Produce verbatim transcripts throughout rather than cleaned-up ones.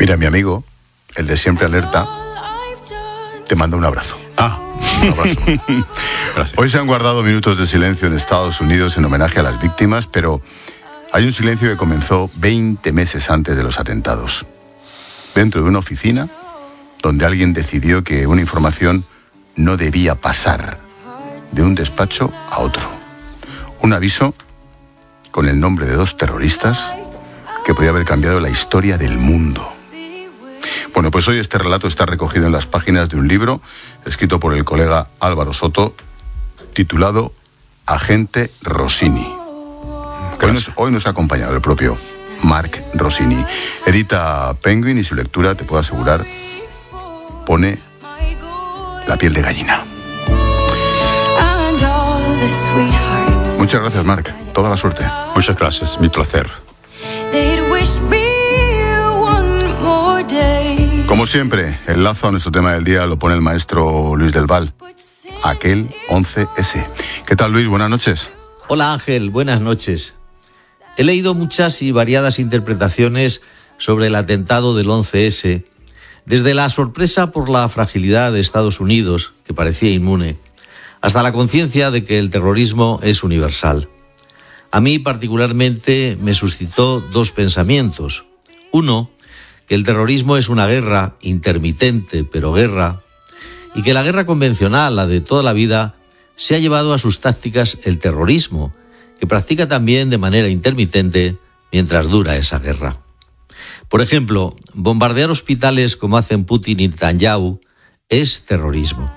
Mira, mi amigo, el de Siempre Alerta, te manda un abrazo. Ah, un abrazo. Gracias. Hoy se han guardado minutos de silencio en Estados Unidos en homenaje a las víctimas, pero hay un silencio que comenzó veinte meses antes de los atentados. Dentro de una oficina donde alguien decidió que una información no debía pasar de un despacho a otro. Un aviso con el nombre de dos terroristas que podía haber cambiado la historia del mundo. Bueno, pues hoy este relato está recogido en las páginas de un libro escrito por el colega Álvaro Soto, titulado Agente Rossini. Hoy nos, hoy nos ha acompañado el propio Mark Rossini. Edita Penguin y su lectura, te puedo asegurar, pone la piel de gallina. Muchas gracias, Mark. Toda la suerte. Muchas gracias, mi placer. Como siempre, el lazo a nuestro tema del día lo pone el maestro Luis del Val, aquel once ese. ¿Qué tal, Luis? Buenas noches. Hola, Ángel. Buenas noches. He leído muchas y variadas interpretaciones sobre el atentado del once ese, desde la sorpresa por la fragilidad de Estados Unidos, que parecía inmune, hasta la conciencia de que el terrorismo es universal. A mí particularmente me suscitó dos pensamientos. Uno, que el terrorismo es una guerra intermitente, pero guerra, y que la guerra convencional, la de toda la vida, se ha llevado a sus tácticas el terrorismo, que practica también de manera intermitente mientras dura esa guerra. Por ejemplo, bombardear hospitales como hacen Putin y Netanyahu es terrorismo.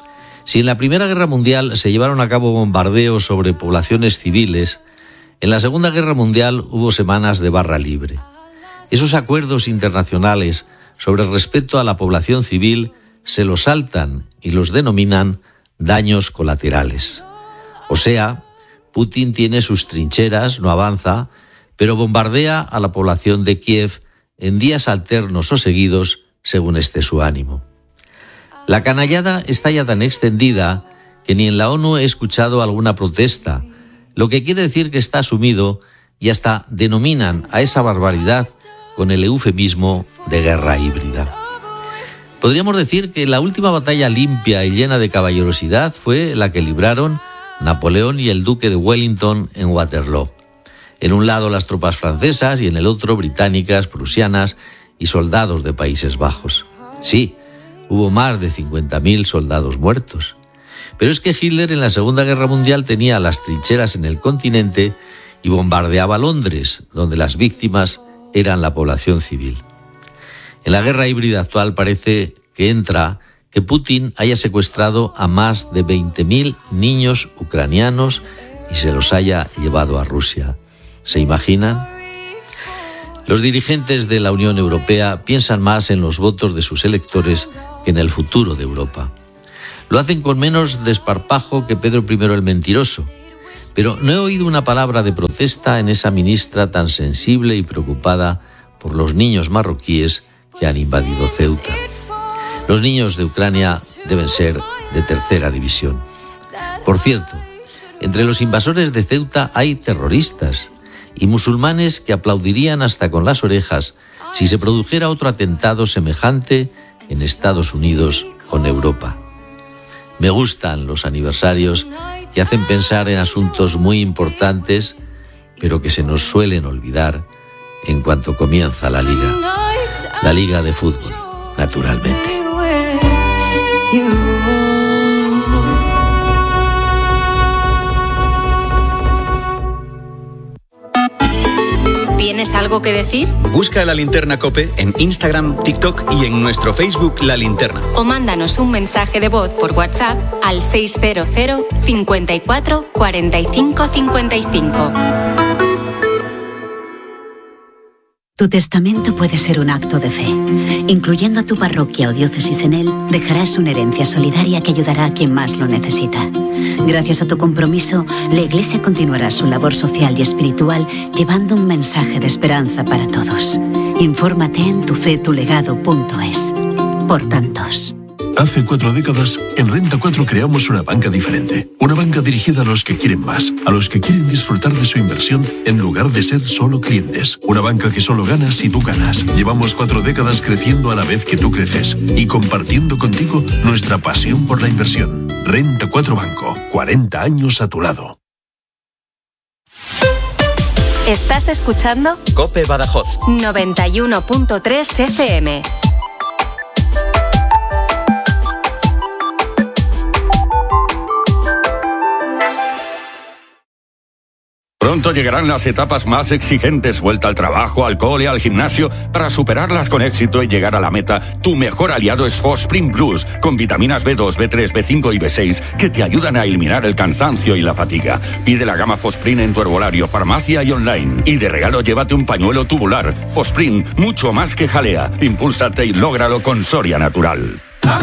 Si en la Primera Guerra Mundial se llevaron a cabo bombardeos sobre poblaciones civiles, en la Segunda Guerra Mundial hubo semanas de barra libre. Esos acuerdos internacionales sobre el respeto a la población civil se los saltan y los denominan daños colaterales. O sea, Putin tiene sus trincheras, no avanza, pero bombardea a la población de Kiev en días alternos o seguidos, según esté su ánimo. La canallada está ya tan extendida que ni en la ONU he escuchado alguna protesta, lo que quiere decir que está asumido y hasta denominan a esa barbaridad con el eufemismo de guerra híbrida. Podríamos decir que la última batalla limpia y llena de caballerosidad fue la que libraron Napoleón y el duque de Wellington en Waterloo. En un lado las tropas francesas y en el otro británicas, prusianas y soldados de Países Bajos. Sí, hubo más de cincuenta mil soldados muertos. Pero es que Hitler en la Segunda Guerra Mundial tenía las trincheras en el continente y bombardeaba Londres, donde las víctimas eran la población civil. En la guerra híbrida actual parece que entra que Putin haya secuestrado a más de veinte mil niños ucranianos y se los haya llevado a Rusia. ¿Se imaginan? Los dirigentes de la Unión Europea piensan más en los votos de sus electores que en el futuro de Europa. Lo hacen con menos desparpajo que Pedro primero el Mentiroso, pero no he oído una palabra de protesta en esa ministra tan sensible y preocupada por los niños marroquíes que han invadido Ceuta. Los niños de Ucrania deben ser de tercera división. Por cierto, entre los invasores de Ceuta hay terroristas y musulmanes que aplaudirían hasta con las orejas si se produjera otro atentado semejante en Estados Unidos o en Europa. Me gustan los aniversarios que hacen pensar en asuntos muy importantes, pero que se nos suelen olvidar en cuanto comienza la liga. La liga de fútbol, naturalmente. ¿Tienes algo que decir? Busca La Linterna COPE en Instagram, TikTok y en nuestro Facebook La Linterna. O mándanos un mensaje de voz por WhatsApp al seis cero cero, cinco cuatro, cuatro cinco cinco cinco. Tu testamento puede ser un acto de fe. Incluyendo a tu parroquia o diócesis en él, dejarás una herencia solidaria que ayudará a quien más lo necesita. Gracias a tu compromiso, la Iglesia continuará su labor social y espiritual llevando un mensaje de esperanza para todos. Infórmate en tufetulegado punto es. Por tantos. Hace cuatro décadas, en Renta cuatro creamos una banca diferente. Una banca dirigida a los que quieren más, a los que quieren disfrutar de su inversión en lugar de ser solo clientes. Una banca que solo gana si tú ganas. Llevamos cuatro décadas creciendo a la vez que tú creces y compartiendo contigo nuestra pasión por la inversión. Renta cuatro Banco, cuarenta años a tu lado. ¿Estás escuchando? COPE Badajoz noventa y uno punto tres F M. Pronto llegarán las etapas más exigentes, vuelta al trabajo, al cole, al gimnasio. Para superarlas con éxito y llegar a la meta, tu mejor aliado es Fosprint Plus, con vitaminas B dos, B tres, B cinco y B seis, que te ayudan a eliminar el cansancio y la fatiga. Pide la gama Fosprint en tu herbolario, farmacia y online. Y de regalo llévate un pañuelo tubular. Fosprint, mucho más que jalea. Impúlsate y lógralo con Soria Natural.